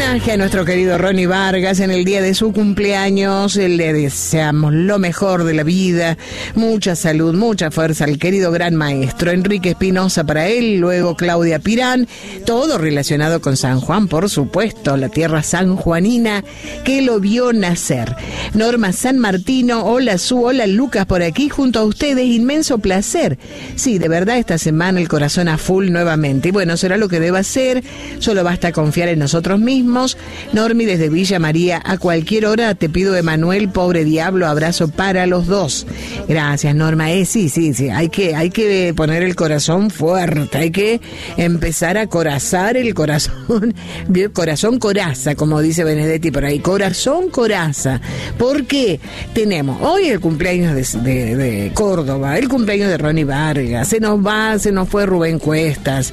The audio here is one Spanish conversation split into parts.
homenaje a nuestro querido Ronnie Vargas en el día de su cumpleaños. Le deseamos lo mejor de la vida, mucha salud, mucha fuerza al querido gran maestro Enrique Espinosa para él, luego Claudia Pirán, todo relacionado con San Juan, por supuesto, la tierra sanjuanina que lo vio nacer. Norma San Martino, hola Su, hola Lucas por aquí junto a ustedes, inmenso placer. Sí, de verdad esta semana el corazón a full nuevamente. Y bueno, será lo que deba ser, solo basta confiar en nosotros mismos. Normi desde Villa María, a cualquier hora te pido Emanuel, pobre diablo, abrazo para los dos. Gracias Norma, sí, hay que poner el corazón fuerte, hay que empezar a corazar el corazón, corazón coraza, como dice Benedetti por ahí, corazón coraza, porque tenemos hoy el cumpleaños de Córdoba, el cumpleaños de Ronnie Vargas, se nos fue Rubén Cuestas,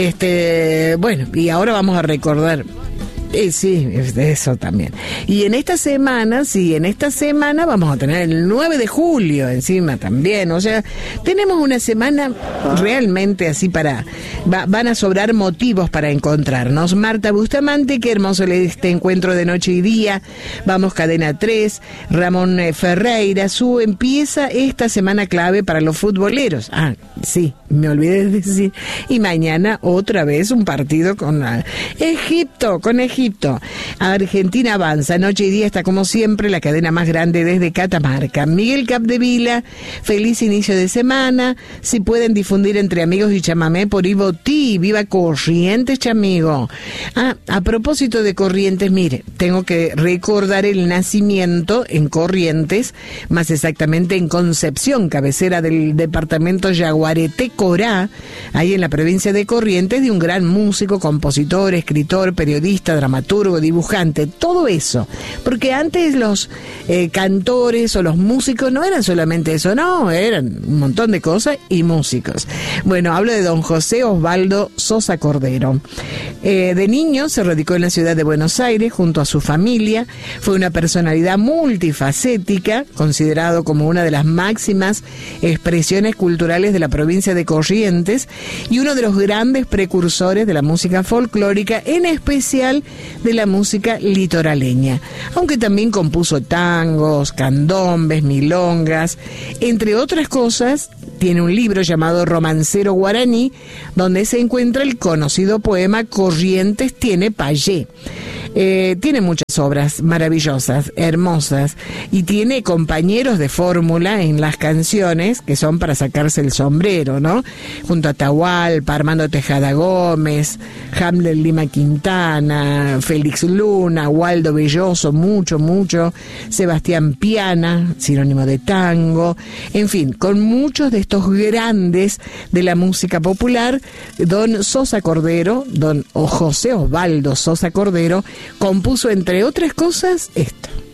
bueno, y ahora vamos a recordar. Sí, eso también. Y en esta semana vamos a tener el 9 de julio encima también. O sea, tenemos una semana realmente así van a sobrar motivos para encontrarnos. Marta Bustamante, qué hermoso este encuentro de noche y día. Vamos Cadena 3. Ramón Ferreira, empieza esta semana clave para los futboleros. Sí, me olvidé de decir. Y mañana otra vez un partido con Egipto. Argentina avanza, noche y día está como siempre la cadena más grande desde Catamarca. Miguel Capdevila, feliz inicio de semana. Si pueden difundir entre amigos y chamamé por Ivo T. Viva Corrientes, chamigo. A propósito de Corrientes, mire, tengo que recordar el nacimiento en Corrientes, más exactamente en Concepción, cabecera del departamento Yaguareté Corá, ahí en la provincia de Corrientes, de un gran músico, compositor, escritor, periodista, dramaturgo, dibujante, todo eso, porque antes los cantores o los músicos no eran solamente eso, no, eran un montón de cosas y músicos. Bueno, hablo de don José Osvaldo Sosa Cordero. De niño se radicó en la ciudad de Buenos Aires junto a su familia, fue una personalidad multifacética, considerado como una de las máximas expresiones culturales de la provincia de Corrientes y uno de los grandes precursores de la música folclórica, en especial de la música litoraleña, aunque también compuso tangos, candombes, milongas, entre otras cosas. Tiene un libro llamado Romancero Guaraní, donde se encuentra el conocido poema Corrientes tiene payé. Tiene muchas obras maravillosas, hermosas, y tiene compañeros de fórmula en las canciones que son para sacarse el sombrero, ¿no? Junto a Atahualpa, Armando Tejada Gómez, Hamlet Lima Quintana, Félix Luna, Waldo Belloso, mucho, Sebastián Piana, sinónimo de tango, en fin, con muchos de estos grandes de la música popular, don José Osvaldo Sosa Cordero, compuso, entre otras cosas, esto.